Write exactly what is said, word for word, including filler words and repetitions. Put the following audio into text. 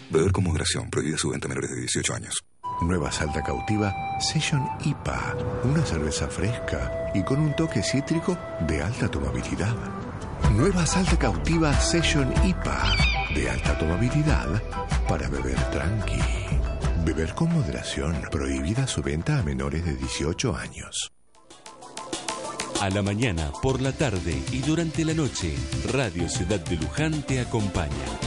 Beber con moderación. Prohibida su venta a menores de dieciocho años. Nueva Salta Cautiva Session I P A. Una cerveza fresca y con un toque cítrico de alta tomabilidad. Nueva Salta Cautiva Session I P A. De alta tomabilidad para beber tranqui. Beber con moderación. Prohibida su venta a menores de dieciocho años. A la mañana, por la tarde y durante la noche, Radio Ciudad de Luján te acompaña.